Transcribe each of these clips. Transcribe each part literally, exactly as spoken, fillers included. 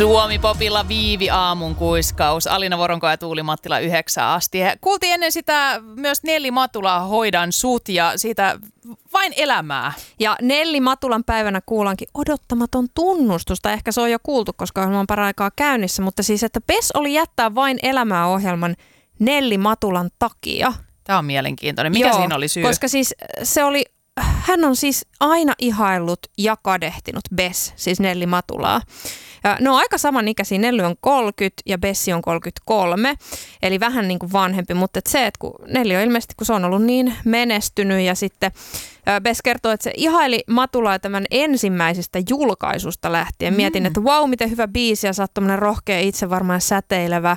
Suomi-popilla Viivi aamun kuiskaus. Alina Voronko ja Tuuli Mattila yhdeksään asti. Kuultiin ennen sitä myös Nelli Matula Hoidan sut ja siitä Vain elämää. Ja Nelli Matulan päivänä kuullaankin odottamaton tunnustusta. Ehkä se on jo kuultu, koska ohjelma on paraikaa käynnissä. Mutta siis, että P E S oli jättää Vain elämää -ohjelman Nelli Matulan takia. Tämä on mielenkiintoinen. Mikä Joo, siinä oli syy? Koska siis se oli, hän on siis aina ihaillut ja kadehtinut B E S, siis Nelli Matulaa. Ja ne on aika samanikäisiä. Nelli on kolmekymmentä ja Bessi on kolmekymmentäkolme, eli vähän niin kuin vanhempi. Mutta et se, että kun Nelli on ilmeisesti, kun se on ollut niin menestynyt ja sitten B E S kertoo, että se ihaili Matulaa tämän ensimmäisestä julkaisusta lähtien. Mietin, että vau, miten hyvä biisi ja sä oot tommonen rohkea, itsevarma ja säteilevä.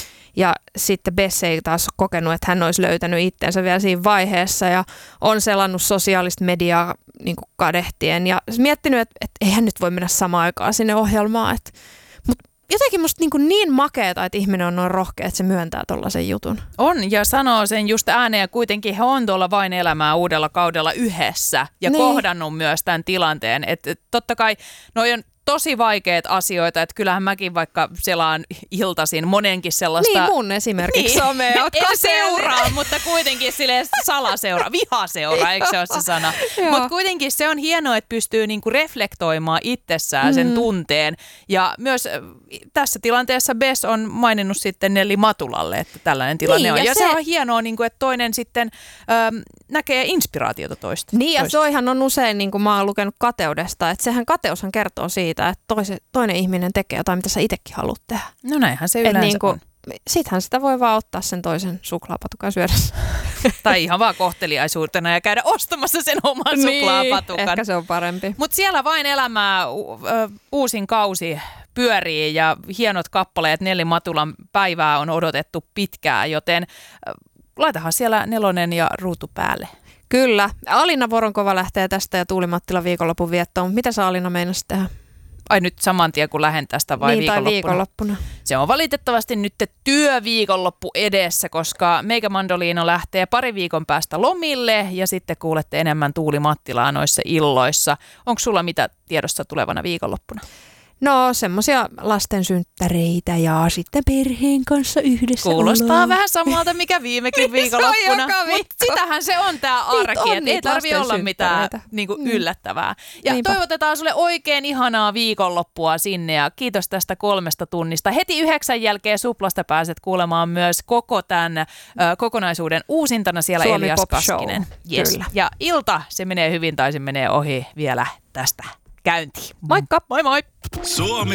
Ja sitten Bess ei taas kokenut, että hän olisi löytänyt itseensä vielä siinä vaiheessa ja on selannut sosiaalista mediaa niin kuin kadehtien ja miettinyt, että, että eihän nyt voi mennä samaan aikaan sinne ohjelmaan. Että, mutta jotenkin musta niin, kuin niin makeeta, että ihminen on noin rohkea, että se myöntää tollaisen jutun. On ja sanoo sen just ääneen ja kuitenkin he on tuolla Vain elämää uudella kaudella yhdessä ja niin. kohdannut myös tämän tilanteen. Että et, totta kai noi on tosi vaikeat asioita, että kyllähän mäkin vaikka selaan iltaisin monenkin sellaista... Niin mun esimerkiksi niin. somea. En seuraa, mutta kuitenkin silleen salaseura, vihaseura, eikö se ole se sana? Mutta kuitenkin se on hienoa, että pystyy niinku reflektoimaan itsessään mm. sen tunteen. Ja myös tässä tilanteessa Bess on maininnut sitten Nelli Matulalle, että tällainen tilanne niin, on. Ja, ja se... se on hienoa, niinku, että toinen sitten ähm, näkee inspiraatiota toista. Niin toista. Ja toihan on usein, niin kuin mä oon lukenut kateudesta, että sehän kateushan kertoo siitä, että toise, toinen ihminen tekee jotain, mitä sä itsekin haluat tehdä. No näinhän se yleensä niin kuin, on. Sittenhän sitä voi vaan ottaa sen toisen suklaapatukan syödä. Tai ihan vaan kohteliaisuutena ja käydä ostamassa sen oman niin, suklaapatukan. Ehkä se on parempi. Mutta siellä Vain elämää u- ö, uusin kausi pyörii ja hienot kappaleet. Nelli Matulan päivää on odotettu pitkään, joten ö, laitahan siellä nelonen ja ruutu päälle. Kyllä. Alina Voronkova lähtee tästä ja Tuuli Mattila viikonlopun viettoon. Mitä sä Alina meinasit tehdä? Ai nyt saman tien kun lähden tästä vai niin, viikonloppuna? Tai viikonloppuna? Se on valitettavasti nyt työviikonloppu edessä, koska Meikä Mandoliino lähtee pari viikon päästä lomille ja sitten kuulette enemmän Tuuli Mattilaa noissa illoissa. Onko sulla mitä tiedossa tulevana viikonloppuna? No semmoisia lastensynttäreitä ja sitten perheen kanssa yhdessä. Kuulostaa ollaan. Vähän samalta, mikä viimekin viikonloppuna. Mutta sitähän se on tämä arki, että ei tarvitse olla mitään niinku, yllättävää. Ja Niinpä. Toivotetaan sulle oikein ihanaa viikonloppua sinne ja kiitos tästä kolmesta tunnista. Heti yhdeksän jälkeen Suplasta pääset kuulemaan myös koko tämän ö, kokonaisuuden uusintana siellä Suomi Elias Pop Kaskinen. Yes. Kyllä. Ja ilta, se menee hyvin tai se menee ohi vielä tästä käyntiin. Moikka! Moi moi! Suomi